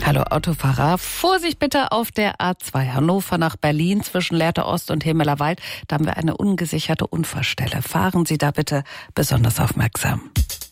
Hallo Autofahrer, Vorsicht bitte auf der A2 Hannover nach Berlin zwischen Lehrte Ost und Himmelerwald. Da haben wir eine ungesicherte Unfallstelle. Fahren Sie da bitte besonders aufmerksam.